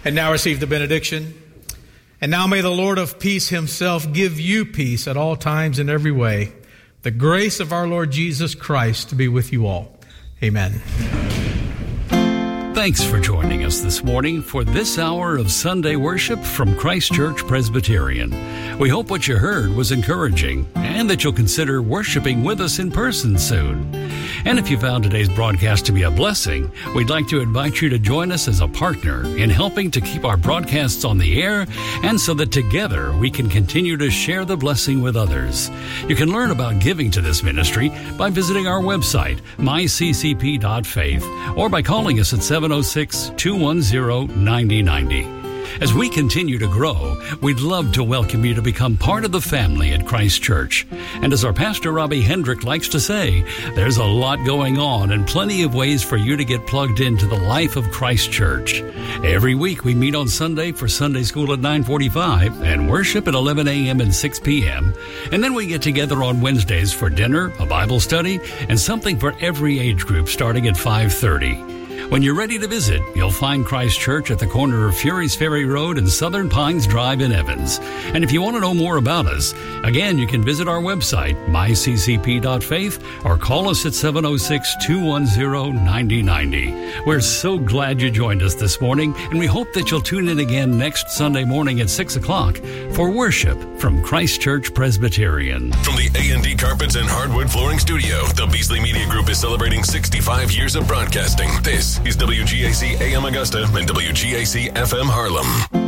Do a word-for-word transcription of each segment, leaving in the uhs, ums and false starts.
And now receive the benediction. And now may the Lord of peace himself give you peace at all times in every way. The grace of our Lord Jesus Christ be with you all. Amen. Thanks for joining us this morning for this hour of Sunday worship from Christ Church Presbyterian. We hope what you heard was encouraging and that you'll consider worshiping with us in person soon. And if you found today's broadcast to be a blessing, we'd like to invite you to join us as a partner in helping to keep our broadcasts on the air and so that together we can continue to share the blessing with others. You can learn about giving to this ministry by visiting our website, my c c p dot faith, or by calling us at seven oh six, two one zero, nine oh nine oh. As we continue to grow, we'd love to welcome you to become part of the family at Christ Church. And as our pastor Robbie Hendrick likes to say, there's a lot going on and plenty of ways for you to get plugged into the life of Christ Church. Every week we meet on Sunday for Sunday school at nine forty-five and worship at eleven a.m. and six p.m. And then we get together on Wednesdays for dinner, a Bible study, and something for every age group starting at five thirty. When you're ready to visit, you'll find Christ Church at the corner of Fury's Ferry Road and Southern Pines Drive in Evans. And if you want to know more about us, again, you can visit our website, my c c p dot faith, or call us at seven oh six, two one zero, nine oh nine oh. We're so glad you joined us this morning, and we hope that you'll tune in again next Sunday morning at six o'clock for worship from Christ Church Presbyterian. From the A and D Carpets and Hardwood Flooring Studio, the Beasley Media Group is celebrating sixty-five years of broadcasting. This is W G A C A M Augusta and W G A C F M Harlem.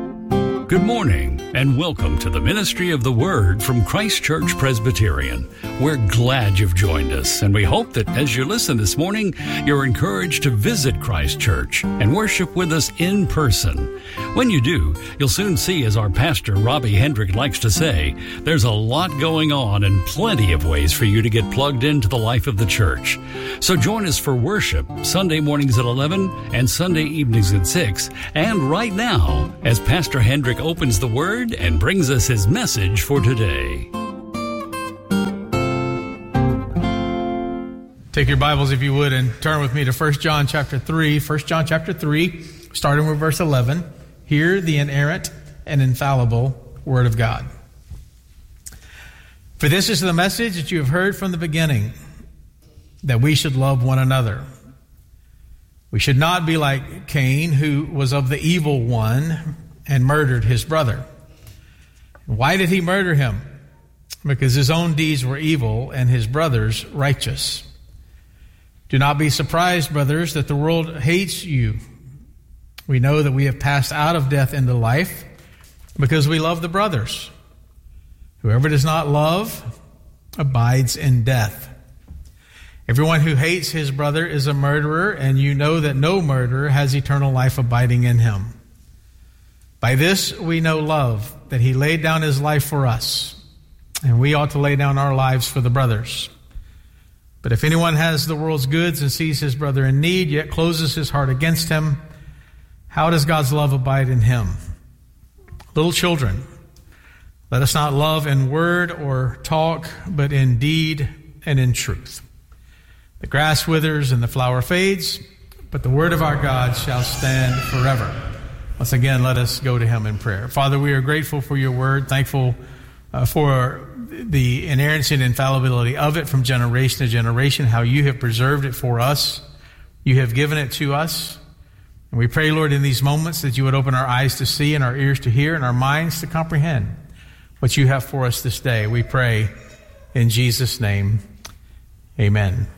Good morning and welcome to the Ministry of the Word from Christ Church Presbyterian. We're glad you've joined us, and we hope that as you listen this morning, you're encouraged to visit Christ Church and worship with us in person. When you do, you'll soon see, as our pastor Robbie Hendrick likes to say, there's a lot going on and plenty of ways for you to get plugged into the life of the church. So join us for worship Sunday mornings at eleven and Sunday evenings at six, and right now, as Pastor Hendrick opens the Word and brings us his message for today. Take your Bibles, if you would, and turn with me to First John chapter three. First John chapter three, starting with verse eleven. Hear the inerrant and infallible Word of God. For this is the message that you have heard from the beginning, that we should love one another. We should not be like Cain, who was of the evil one and murdered his brother. Why did he murder him? Because his own deeds were evil and his brother's righteous. Do not be surprised, brothers, that the world hates you. We know that we have passed out of death into life because we love the brothers. Whoever does not love abides in death. Everyone who hates his brother is a murderer, and you know that no murderer has eternal life abiding in him. By this we know love, that he laid down his life for us, and we ought to lay down our lives for the brothers. But if anyone has the world's goods and sees his brother in need, yet closes his heart against him, how does God's love abide in him? Little children, let us not love in word or talk, but in deed and in truth. The grass withers and the flower fades, but the word of our God shall stand forever. Once again, let us go to him in prayer. Father, we are grateful for your word, thankful uh, for the inerrancy and infallibility of it from generation to generation, how you have preserved it for us. You have given it to us. And we pray, Lord, in these moments that you would open our eyes to see and our ears to hear and our minds to comprehend what you have for us this day. We pray in Jesus' name, amen.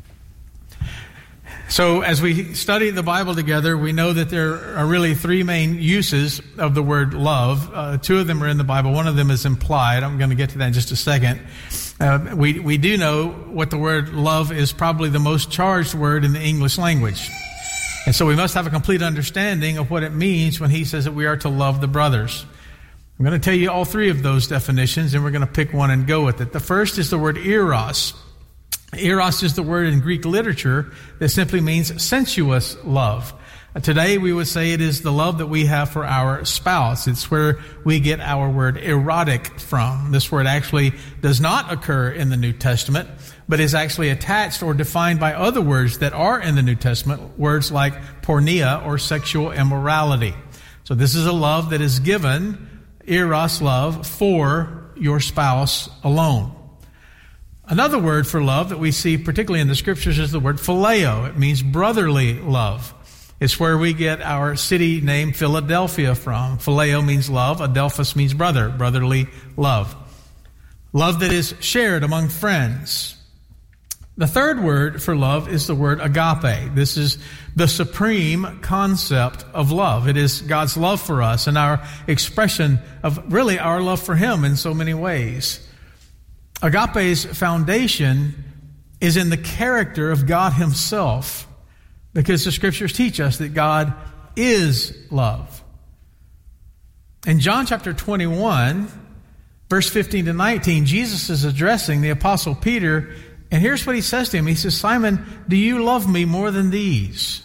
So as we study the Bible together, we know that there are really three main uses of the word love. Uh, two of them are in the Bible. One of them is implied. I'm going to get to that in just a second. Uh, we, we do know what the word love is probably the most charged word in the English language. And so we must have a complete understanding of what it means when he says that we are to love the brothers. I'm going to tell you all three of those definitions, and we're going to pick one and go with it. The first is the word eros. Eros is the word in Greek literature that simply means sensuous love. Today we would say it is the love that we have for our spouse. It's where we get our word erotic from. This word actually does not occur in the New Testament, but is actually attached or defined by other words that are in the New Testament, words like porneia or sexual immorality. So this is a love that is given, eros love, for your spouse alone. Another word for love that we see particularly in the Scriptures is the word phileo. It means brotherly love. It's where we get our city name Philadelphia from. Phileo means love. Adelphos means brother, brotherly love. Love that is shared among friends. The third word for love is the word agape. This is the supreme concept of love. It is God's love for us and our expression of really our love for Him in so many ways. Agape's foundation is in the character of God Himself, because the Scriptures teach us that God is love. In John chapter twenty-one, verse fifteen to nineteen, Jesus is addressing the Apostle Peter, and here's what He says to him. He says, Simon, do you love me more than these?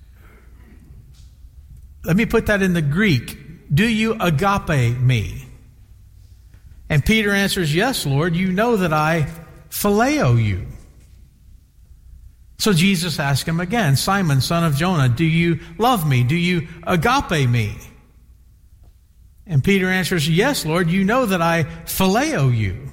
Let me put that in the Greek. Do you agape me? And Peter answers, yes, Lord, you know that I phileo you. So Jesus asked him again, Simon, son of Jonah, do you love me? Do you agape me? And Peter answers, yes, Lord, you know that I phileo you.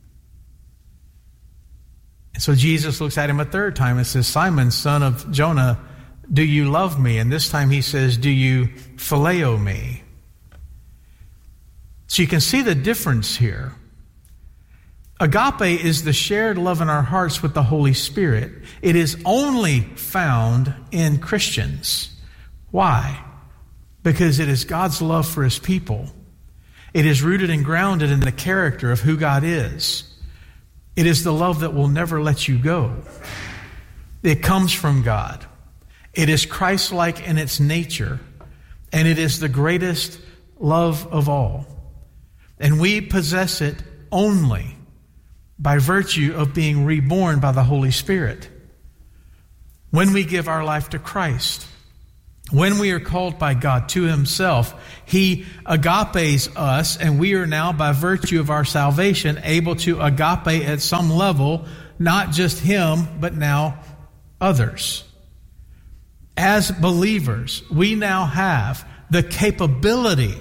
And so Jesus looks at him a third time and says, Simon, son of Jonah, do you love me? And this time he says, do you phileo me? So you can see the difference here. Agape is the shared love in our hearts with the Holy Spirit. It is only found in Christians. Why? Because it is God's love for His people. It is rooted and grounded in the character of who God is. It is the love that will never let you go. It comes from God. It is Christ-like in its nature, and it is the greatest love of all. And we possess it only by virtue of being reborn by the Holy Spirit. When we give our life to Christ, when we are called by God to Himself, He agapes us, and we are now, by virtue of our salvation, able to agape at some level, not just Him, but now others. As believers, we now have the capability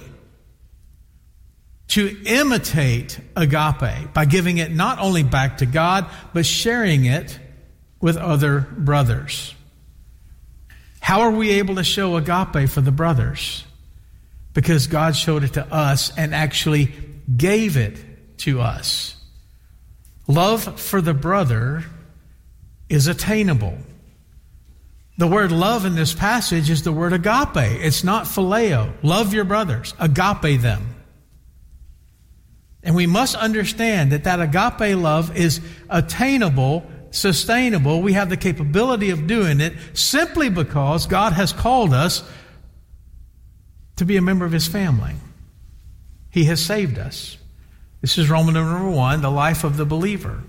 to imitate agape by giving it not only back to God, but sharing it with other brothers. How are we able to show agape for the brothers? Because God showed it to us and actually gave it to us. Love for the brother is attainable. The word love in this passage is the word agape. It's not phileo. Love your brothers. Agape them. And we must understand that that agape love is attainable, sustainable. We have the capability of doing it simply because God has called us to be a member of His family. He has saved us. This is Roman number one, the life of the believer.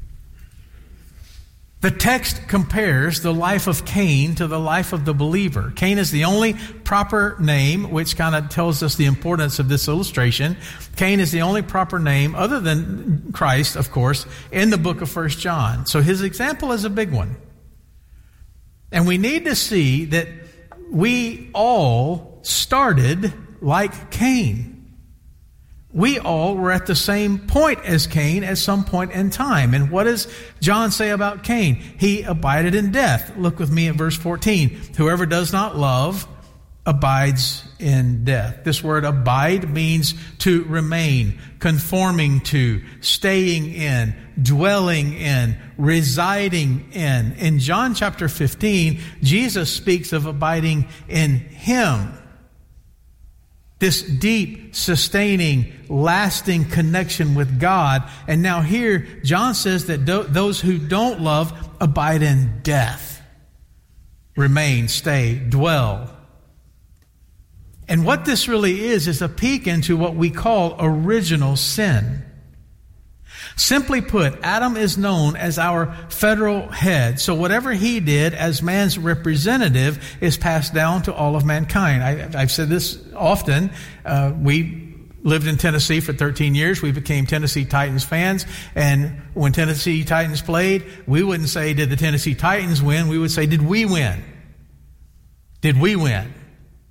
The text compares the life of Cain to the life of the believer. Cain is the only proper name, which kind of tells us the importance of this illustration. Cain is the only proper name, other than Christ, of course, in the book of First John. So his example is a big one. And we need to see that we all started like Cain. We all were at the same point as Cain at some point in time. And what does John say about Cain? He abided in death. Look with me at verse fourteen. Whoever does not love abides in death. This word abide means to remain, conforming to, staying in, dwelling in, residing in. In John chapter fifteen, Jesus speaks of abiding in Him. This deep, sustaining, lasting connection with God. And now here, John says that do- those who don't love abide in death. Remain, stay, dwell. And what this really is, is a peek into what we call original sin. Simply put, Adam is known as our federal head. So whatever he did as man's representative is passed down to all of mankind. I, I've said this often. Uh, we lived in Tennessee for thirteen years. We became Tennessee Titans fans. And when Tennessee Titans played, we wouldn't say, did the Tennessee Titans win? We would say, did we win? Did we win?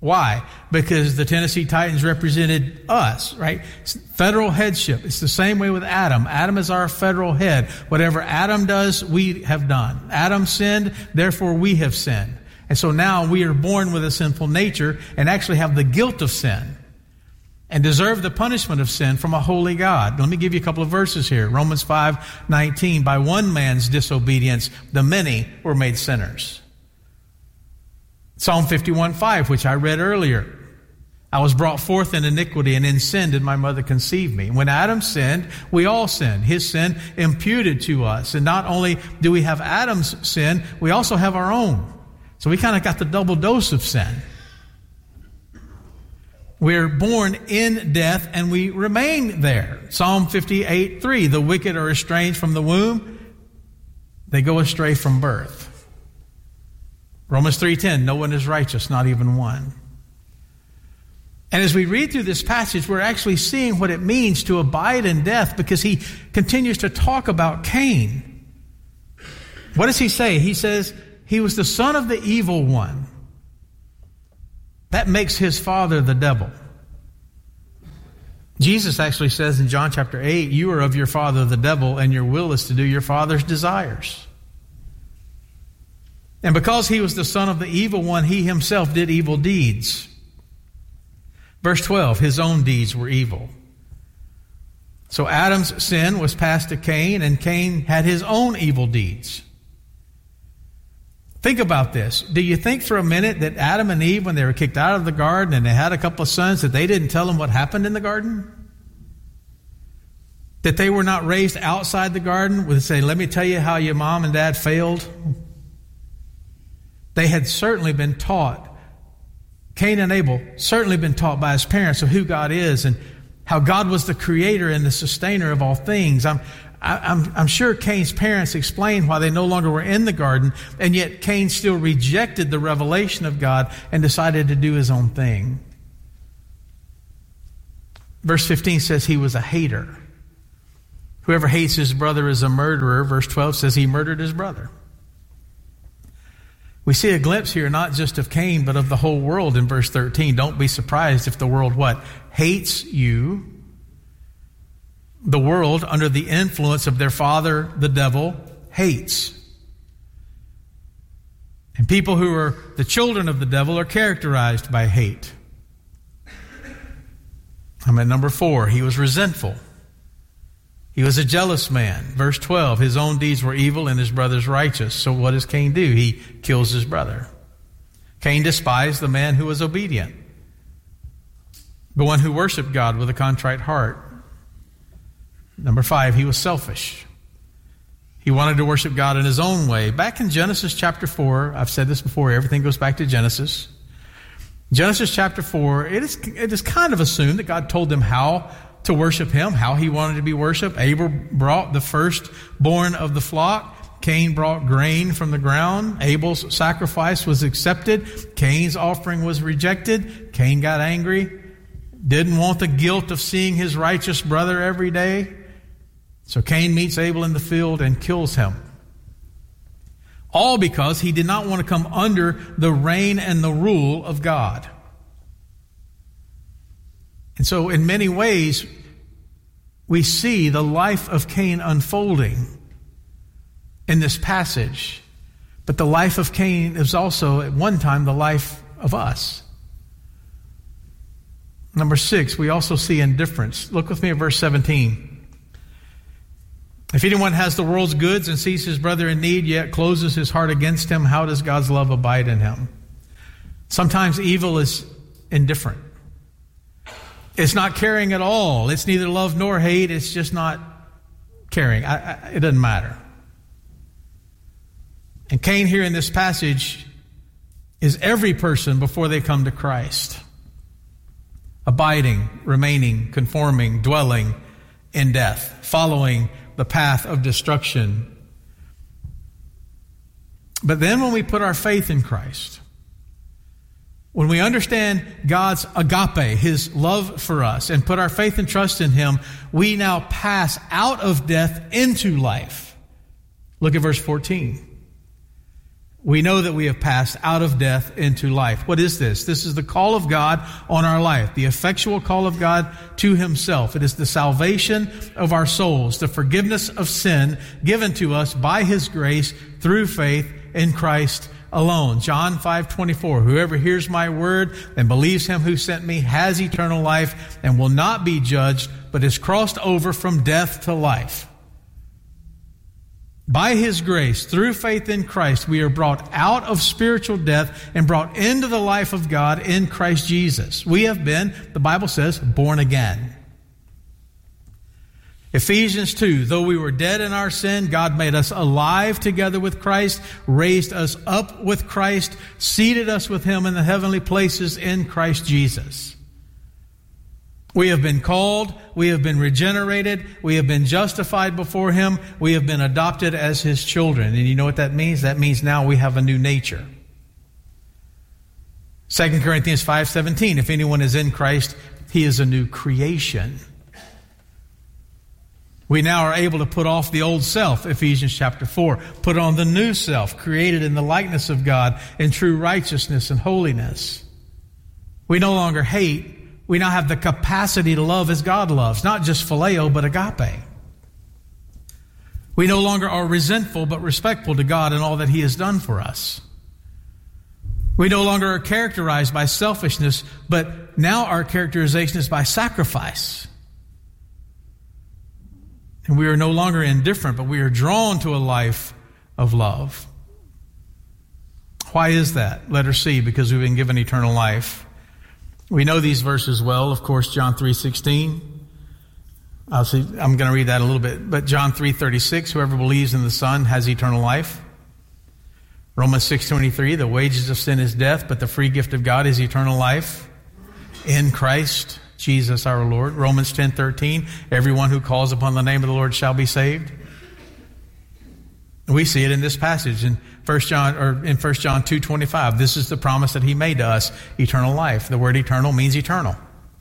Why? Because the Tennessee Titans represented us, right? Federal headship. It's the same way with Adam. Adam is our federal head. Whatever Adam does, we have done. Adam sinned, therefore we have sinned. And so now we are born with a sinful nature and actually have the guilt of sin and deserve the punishment of sin from a holy God. Let me give you a couple of verses here. Romans five nineteen, by one man's disobedience, the many were made sinners. Psalm fifty-one five, which I read earlier. I was brought forth in iniquity, and in sin did my mother conceive me. When Adam sinned, we all sinned. His sin imputed to us. And not only do we have Adam's sin, we also have our own. So we kind of got the double dose of sin. We're born in death, and we remain there. Psalm fifty-eight three, the wicked are estranged from the womb. They go astray from birth. Romans three ten, no one is righteous, not even one. And as we read through this passage, we're actually seeing what it means to abide in death, because he continues to talk about Cain. What does he say? He says he was the son of the evil one. That makes his father the devil. Jesus actually says in John chapter eight, you are of your father the devil, and your will is to do your father's desires. And because he was the son of the evil one, he himself did evil deeds. Verse twelve, his own deeds were evil. So Adam's sin was passed to Cain, and Cain had his own evil deeds. Think about this. Do you think for a minute that Adam and Eve, when they were kicked out of the garden and they had a couple of sons, that they didn't tell them what happened in the garden? That they were not raised outside the garden with say, let me tell you how your mom and dad failed? They had certainly been taught, Cain and Abel, certainly been taught by his parents of who God is and how God was the creator and the sustainer of all things. I'm, I'm, I'm sure Cain's parents explained why they no longer were in the garden, and yet Cain still rejected the revelation of God and decided to do his own thing. Verse fifteen says he was a hater. Whoever hates his brother is a murderer. Verse twelve says he murdered his brother. We see a glimpse here not just of Cain, but of the whole world in verse thirteen. Don't be surprised if the world what? Hates you. The world, under the influence of their father, the devil, hates. And people who are the children of the devil are characterized by hate. I'm at number four. He was resentful. He was a jealous man. Verse twelve, his own deeds were evil and his brother's righteous. So what does Cain do? He kills his brother. Cain despised the man who was obedient, the one who worshiped God with a contrite heart. Number five, he was selfish. He wanted to worship God in his own way. Back in Genesis chapter four, I've said this before, everything goes back to Genesis. Genesis chapter four, it is, it is kind of assumed that God told them how to worship him, how he wanted to be worshipped. Abel brought the firstborn of the flock. Cain brought grain from the ground. Abel's sacrifice was accepted. Cain's offering was rejected. Cain got angry, didn't want the guilt of seeing his righteous brother every day. So Cain meets Abel in the field and kills him. All because he did not want to come under the reign and the rule of God. And so in many ways, we see the life of Cain unfolding in this passage. But the life of Cain is also at one time the life of us. Number six, we also see indifference. Look with me at verse seventeen. If anyone has the world's goods and sees his brother in need, yet closes his heart against him, how does God's love abide in him? Sometimes evil is indifferent. It's not caring at all. It's neither love nor hate. It's just not caring. I, I, it doesn't matter. And Cain here in this passage is every person before they come to Christ. Abiding, remaining, conforming, dwelling in death, following the path of destruction. But then when we put our faith in Christ, when we understand God's agape, his love for us, and put our faith and trust in him, we now pass out of death into life. Look at verse fourteen. we know that we have passed out of death into life. What is this? This is the call of God on our life, the effectual call of God to himself. It is the salvation of our souls, the forgiveness of sin given to us by his grace through faith in Christ alone. John five twenty-four, whoever hears my word and believes him who sent me has eternal life and will not be judged, but is crossed over from death to life. By his grace, through faith in Christ, we are brought out of spiritual death and brought into the life of God in Christ Jesus. We have been, the Bible says, born again. Ephesians two, though we were dead in our sin, God made us alive together with Christ, raised us up with Christ, seated us with him in the heavenly places in Christ Jesus. We have been called, we have been regenerated, we have been justified before him, we have been adopted as his children. And you know what that means? That means now we have a new nature. Second Corinthians five seventeen, if anyone is in Christ, he is a new creation. We now are able to put off the old self, Ephesians chapter four, put on the new self, created in the likeness of God in true righteousness and holiness. We no longer hate. We now have the capacity to love as God loves, not just phileo, but agape. We no longer are resentful, but respectful to God and all that he has done for us. We no longer are characterized by selfishness, but now our characterization is by sacrifice. And we are no longer indifferent, but we are drawn to a life of love. Why is that? Letter C, because we've been given eternal life. We know these verses well, of course, John three sixteen. Obviously, I'm going to read that a little bit. But John three thirty-six, whoever believes in the Son has eternal life. Romans six twenty-three, the wages of sin is death, but the free gift of God is eternal life in Christ Jesus our Lord. Romans ten thirteen, everyone who calls upon the name of the Lord shall be saved. We see it in this passage in First John or in First John two twenty-five. This is the promise that he made to us, eternal life. The word eternal means eternal.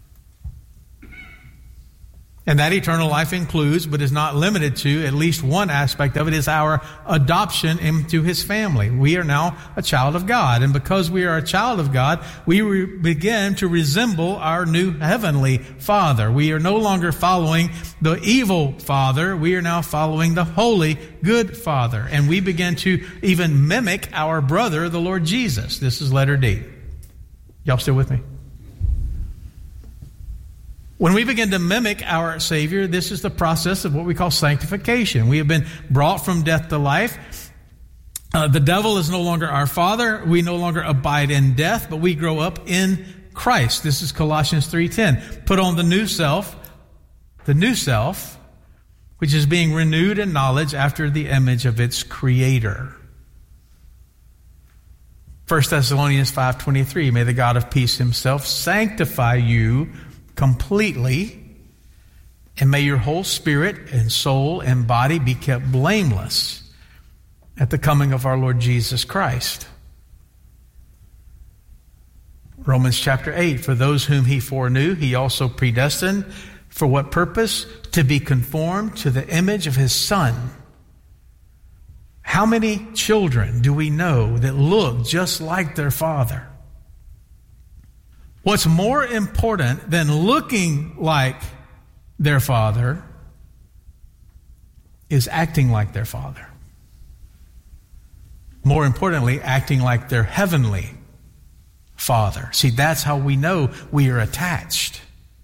And that eternal life includes, but is not limited to, at least one aspect of it is our adoption into his family. We are now a child of God. And because we are a child of God, we re- begin to resemble our new heavenly Father. We are no longer following the evil Father. We are now following the holy, good Father. And we begin to even mimic our brother, the Lord Jesus. This is letter D. Y'all still with me? When we begin to mimic our Savior, this is the process of what we call sanctification. We have been brought from death to life. Uh, the devil is no longer our father. We no longer abide in death, but we grow up in Christ. This is Colossians three ten. Put on the new self, the new self, which is being renewed in knowledge after the image of its Creator. First Thessalonians five twenty-three, may the God of peace himself sanctify you completely, and may your whole spirit and soul and body be kept blameless at the coming of our Lord Jesus Christ. Romans chapter eight, for those whom he foreknew, he also predestined. For what purpose? To be conformed to the image of his Son. How many children do we know that look just like their father? What's more important than looking like their father is acting like their father. More importantly, acting like their heavenly Father. See, that's how we know we are attached.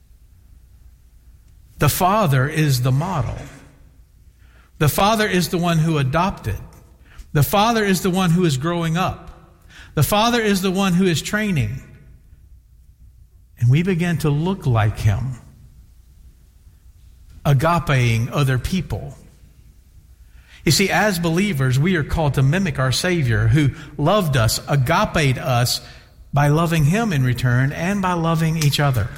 The Father is the model. The Father is the one who adopted. The Father is the one who is growing up. The Father is the one who is training. And we begin to look like him, agapeing other people. You see, as believers, we are called to mimic our Savior who loved us, agapeed us by loving him in return and by loving each other.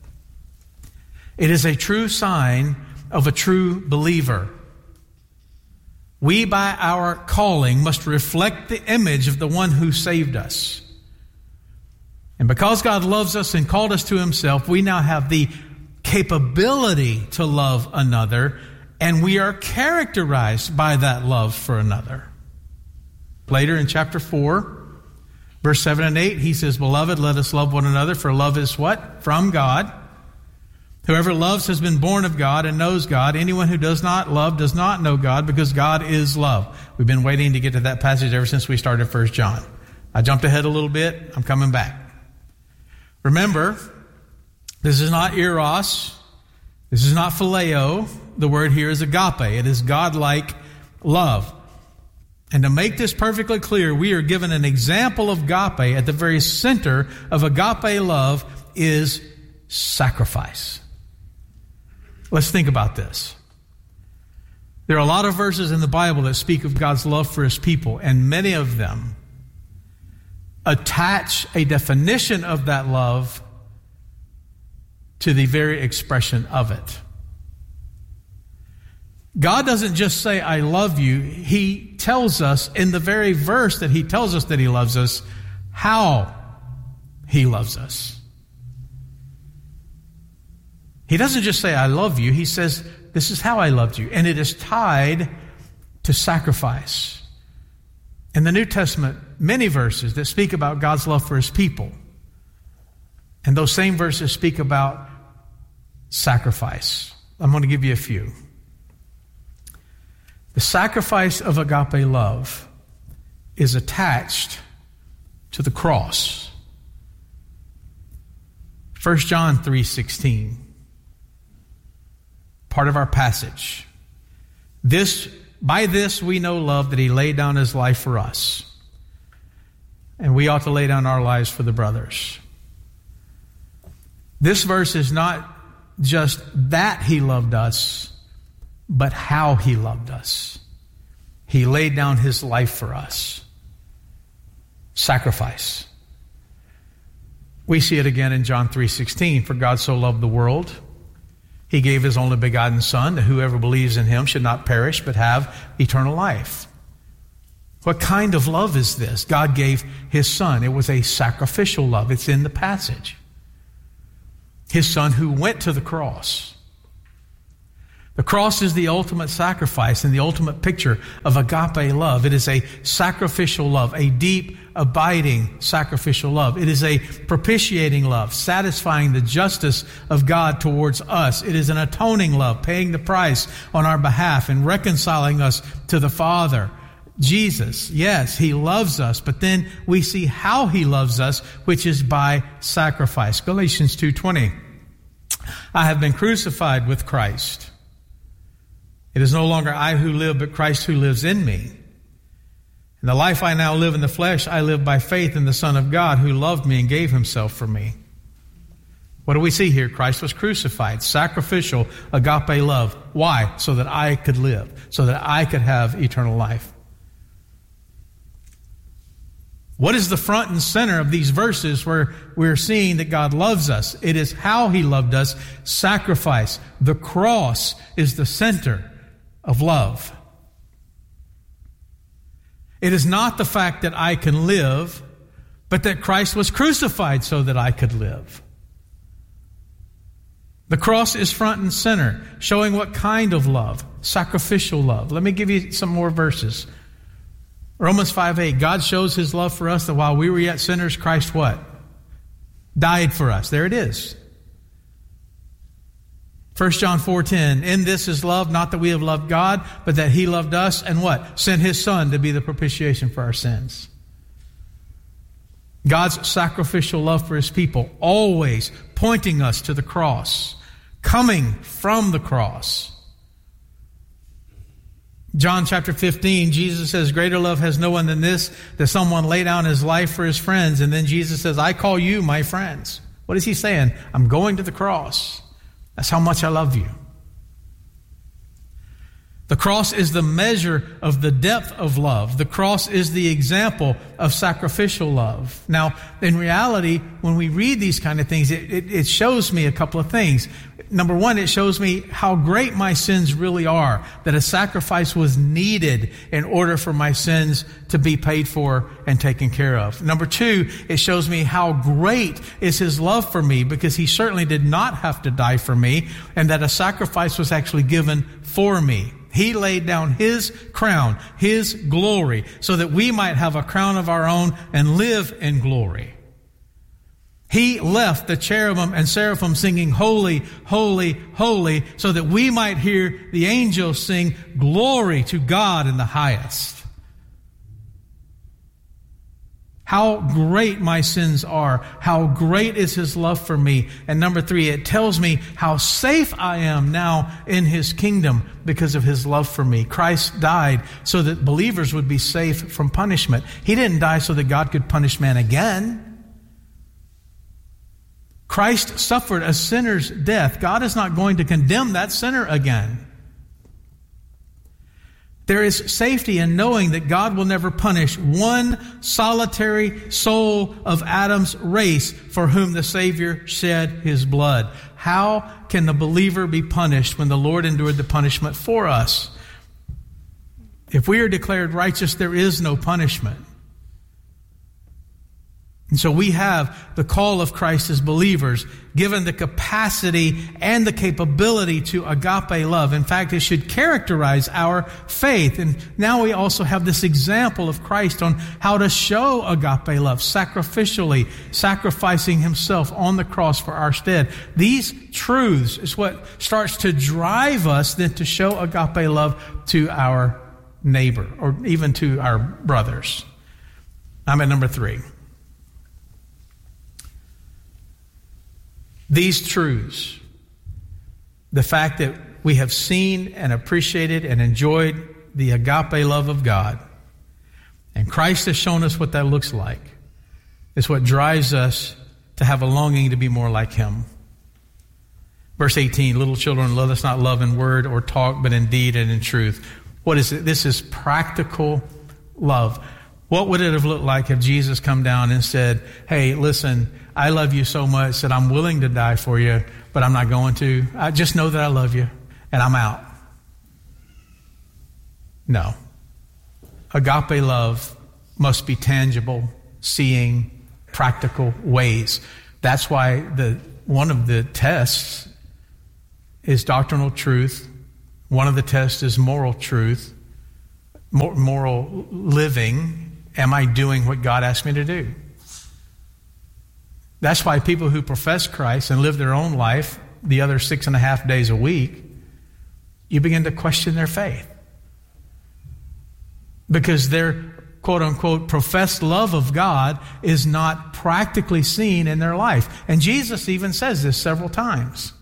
It is a true sign of a true believer. We, by our calling, must reflect the image of the one who saved us. And because God loves us and called us to himself, we now have the capability to love another, and we are characterized by that love for another. Later in chapter four, verse seven and eight, he says, "Beloved, let us love one another, for love is" what? From God. "Whoever loves has been born of God and knows God. Anyone who does not love does not know God, because God is love." We've been waiting to get to that passage ever since we started First John. I jumped ahead a little bit. I'm coming back. Remember, this is not eros. This is not phileo. The word here is agape. It is godlike love. And to make this perfectly clear, we are given an example of agape. At the very center of agape love is sacrifice. Let's think about this. There are a lot of verses in the Bible that speak of God's love for His people, and many of them attach a definition of that love to the very expression of it. God doesn't just say, "I love you." He tells us in the very verse that He tells us that He loves us, how He loves us. He doesn't just say, "I love you." He says, "This is how I loved you." And it is tied to sacrifice. In the New Testament, many verses that speak about God's love for His people. And those same verses speak about sacrifice. I'm going to give you a few. The sacrifice of agape love is attached to the cross. First John three sixteen. Part of our passage. This, by this we know love, that He laid down His life for us. And we ought to lay down our lives for the brothers. This verse is not just that He loved us, but how He loved us. He laid down His life for us. Sacrifice. We see it again in John three sixteen. "For God so loved the world, He gave His only begotten Son, that whoever believes in Him should not perish, but have eternal life." What kind of love is this? God gave His Son. It was a sacrificial love. It's in the passage. His Son who went to the cross. The cross is the ultimate sacrifice and the ultimate picture of agape love. It is a sacrificial love, a deep, abiding sacrificial love. It is a propitiating love, satisfying the justice of God towards us. It is an atoning love, paying the price on our behalf and reconciling us to the Father. Jesus, yes, He loves us, but then we see how He loves us, which is by sacrifice. Galatians two twenty. "I have been crucified with Christ. It is no longer I who live, but Christ who lives in me. And the life I now live in the flesh, I live by faith in the Son of God, who loved me and gave Himself for me." What do we see here? Christ was crucified. Sacrificial, agape love. Why? So that I could live. So that I could have eternal life. What is the front and center of these verses where we're seeing that God loves us? It is how He loved us. Sacrifice. The cross is the center of love. It is not the fact that I can live, but that Christ was crucified so that I could live. The cross is front and center, showing what kind of love? Sacrificial love. Let me give you some more verses. Romans five eight, "God shows His love for us, that while we were yet sinners, Christ" what? "Died for us." There it is. First John four ten, "In this is love, not that we have loved God, but that He loved us," and what? "Sent His Son to be the propitiation for our sins." God's sacrificial love for His people, always pointing us to the cross, coming from the cross. John chapter fifteen, Jesus says, "Greater love has no one than this, that someone lay down his life for his friends." And then Jesus says, "I call you my friends." What is He saying? I'm going to the cross. That's how much I love you. The cross is the measure of the depth of love. The cross is the example of sacrificial love. Now, in reality, when we read these kind of things, it, it, it shows me a couple of things. Number one, it shows me how great my sins really are, that a sacrifice was needed in order for my sins to be paid for and taken care of. Number two, it shows me how great is His love for me, because He certainly did not have to die for me, and that a sacrifice was actually given for me. He laid down His crown, His glory, so that we might have a crown of our own and live in glory. He left the cherubim and seraphim singing, holy, holy, holy, so that we might hear the angels sing, glory to God in the highest. How great my sins are. How great is His love for me. And number three, it tells me how safe I am now in His kingdom because of His love for me. Christ died so that believers would be safe from punishment. He didn't die so that God could punish man again. Christ suffered a sinner's death. God is not going to condemn that sinner again. There is safety in knowing that God will never punish one solitary soul of Adam's race for whom the Savior shed His blood. How can the believer be punished when the Lord endured the punishment for us? If we are declared righteous, there is no punishment. And so we have the call of Christ as believers, given the capacity and the capability to agape love. In fact, it should characterize our faith. And now we also have this example of Christ on how to show agape love, sacrificially, sacrificing Himself on the cross for our stead. These truths is what starts to drive us then to show agape love to our neighbor or even to our brothers. I'm at number three. These truths, the fact that we have seen and appreciated and enjoyed the agape love of God, and Christ has shown us what that looks like, is what drives us to have a longing to be more like Him. Verse eighteen, little children, let us not love in word or talk, but in deed and in truth. What is it? This is practical love. What would it have looked like if Jesus come down and said, hey, listen, I love you so much that I'm willing to die for you, but I'm not going to. I just know that I love you, and I'm out. No. Agape love must be tangible, seeing, practical ways. That's why the one of the tests is doctrinal truth. One of the tests is moral truth, moral living. Am I doing what God asked me to do? That's why people who profess Christ and live their own life the other six and a half days a week, you begin to question their faith. Because their quote-unquote professed love of God is not practically seen in their life. And Jesus even says this several times.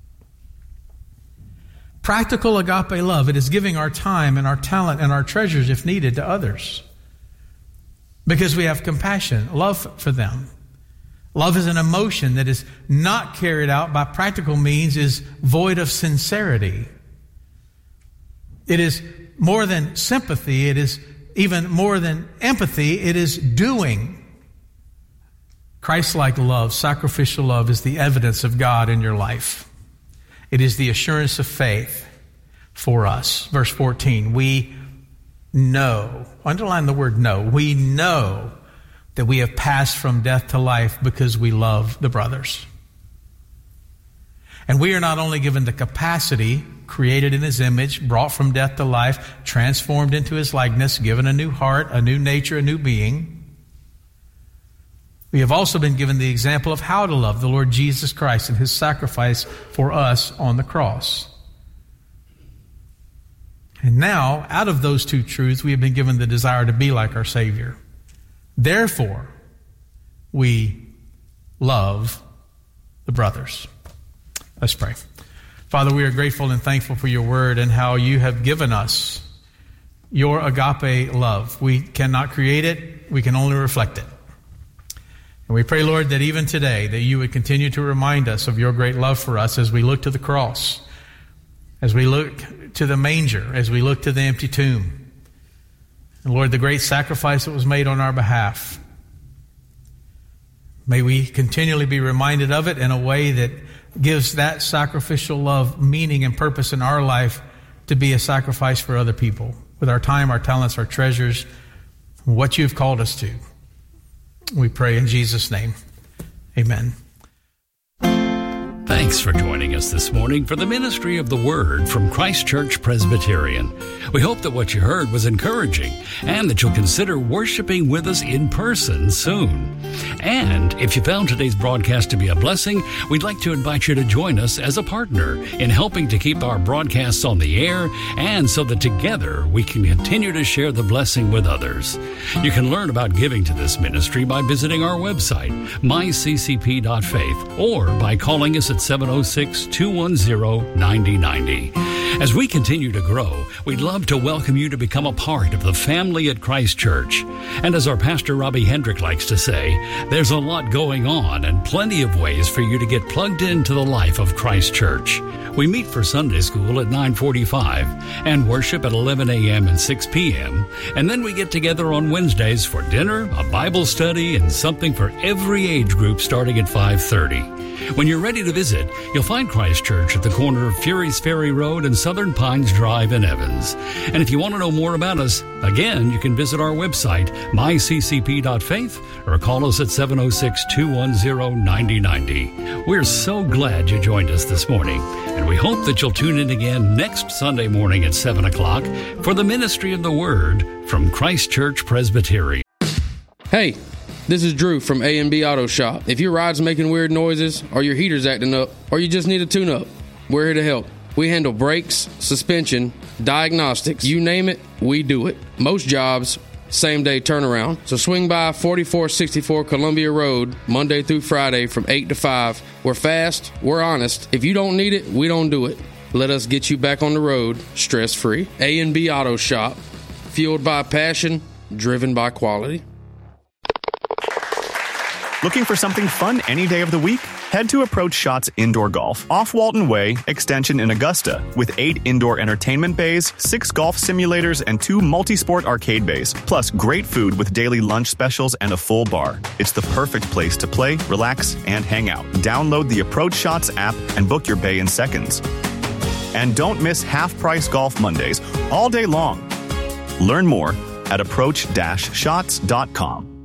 Practical agape love, it is giving our time and our talent and our treasures, if needed, to others. Because we have compassion, love for them. Love is an emotion that is not carried out by practical means, is void of sincerity. It is more than sympathy. It is even more than empathy. It is doing. Christ-like love, sacrificial love, is the evidence of God in your life. It is the assurance of faith for us. Verse fourteen, we know, underline the word know, we know that we have passed from death to life because we love the brothers. And we are not only given the capacity, created in His image, brought from death to life, transformed into His likeness, given a new heart, a new nature, a new being. We have also been given the example of how to love the Lord Jesus Christ and His sacrifice for us on the cross. And now, out of those two truths, we have been given the desire to be like our Savior. Therefore, we love the brothers. Let's pray. Father, we are grateful and thankful for your word and how you have given us your agape love. We cannot create it. We can only reflect it. And we pray, Lord, that even today that you would continue to remind us of your great love for us as we look to the cross, as we look to the manger, as we look to the empty tomb. And Lord, the great sacrifice that was made on our behalf. May we continually be reminded of it in a way that gives that sacrificial love meaning and purpose in our life to be a sacrifice for other people. With our time, our talents, our treasures, what you've called us to. We pray in Jesus' name. Amen. Thanks for joining us this morning for the Ministry of the Word from Christ Church Presbyterian. We hope that what you heard was encouraging and that you'll consider worshiping with us in person soon. And if you found today's broadcast to be a blessing, we'd like to invite you to join us as a partner in helping to keep our broadcasts on the air and so that together we can continue to share the blessing with others. You can learn about giving to this ministry by visiting our website, my c c p dot faith, or by calling us at seven oh six, two one zero, nine oh nine oh. As we continue to grow, we'd love to welcome you to become a part of the family at Christ Church. And as our pastor Robbie Hendrick likes to say, there's a lot going on and plenty of ways for you to get plugged into the life of Christ Church. We meet for Sunday school at nine forty-five and worship at eleven a.m. and six p.m. And then we get together on Wednesdays for dinner, a Bible study, and something for every age group starting at five thirty. When you're ready to visit, you'll find Christ Church at the corner of Fury's Ferry Road and Southern Pines Drive in Evans. And if you want to know more about us, again, you can visit our website, my c c p dot faith, or call us at seven oh six, two one zero, nine oh nine oh. We're so glad you joined us this morning, and we hope that you'll tune in again next Sunday morning at seven o'clock for the Ministry of the Word from Christ Church Presbyterian. Hey, this is Drew from A and B Auto Shop. If your ride's making weird noises, or your heater's acting up, or you just need a tune-up, we're here to help. We handle brakes, suspension, diagnostics, you name it, we do it. Most jobs, same-day turnaround. So swing by forty-four sixty-four Columbia Road, Monday through Friday from eight to five. We're fast, we're honest. If you don't need it, we don't do it. Let us get you back on the road, stress-free. A and B Auto Shop, fueled by passion, driven by quality. Looking for something fun any day of the week? Head to Approach Shots Indoor Golf, off Walton Way, Extension in Augusta, with eight indoor entertainment bays, six golf simulators, and two multi-sport arcade bays, plus great food with daily lunch specials and a full bar. It's the perfect place to play, relax, and hang out. Download the Approach Shots app and book your bay in seconds. And don't miss half-price Golf Mondays all day long. Learn more at approach dash shots dot com.